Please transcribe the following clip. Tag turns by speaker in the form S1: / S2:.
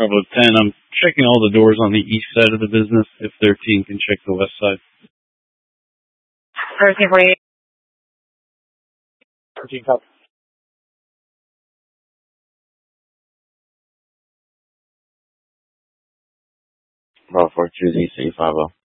S1: Bravo 10, I'm checking all the doors on the east side of the business. If 13 can check the west side.
S2: 1348.
S3: 13 copy.
S4: Bravo 4 2 Z 50.